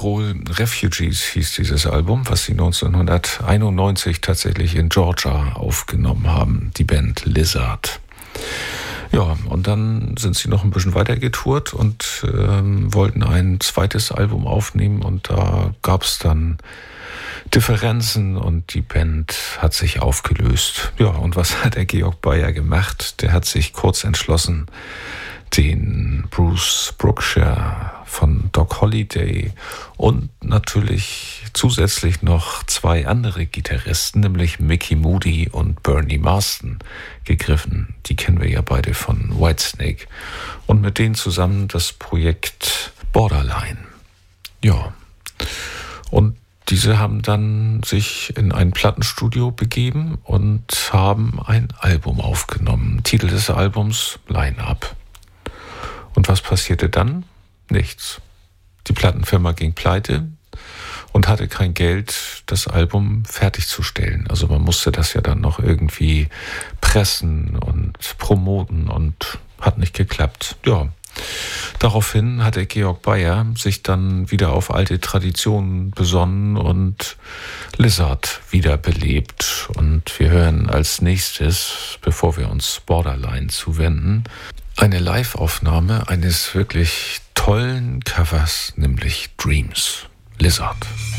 Rock'n'Roll Refugees hieß dieses Album, was sie 1991 tatsächlich in Georgia aufgenommen haben, die Band Lizard. Ja, und dann sind sie noch ein bisschen weiter getourt und wollten ein zweites Album aufnehmen und da gab es dann Differenzen und die Band hat sich aufgelöst. Ja, und was hat der Georg Bayer gemacht? Der hat sich kurz entschlossen, den Bruce Brookshire von Doc Holliday und natürlich zusätzlich noch zwei andere Gitarristen, nämlich Mickey Moody und Bernie Marsden, gegriffen. Die kennen wir ja beide von Whitesnake. Und mit denen zusammen das Projekt Borderline. Ja, und diese haben dann sich in ein Plattenstudio begeben und haben ein Album aufgenommen. Titel des Albums Line-Up. Und was passierte dann? Nichts. Die Plattenfirma ging pleite und hatte kein Geld, das Album fertigzustellen. Also man musste das ja dann noch irgendwie pressen und promoten und hat nicht geklappt. Ja. Daraufhin hat der Georg Bayer sich dann wieder auf alte Traditionen besonnen und Lizard wiederbelebt. Und wir hören als nächstes, bevor wir uns Borderline zuwenden, eine Live-Aufnahme eines wirklich tollen Covers, nämlich Dreams. Lizard.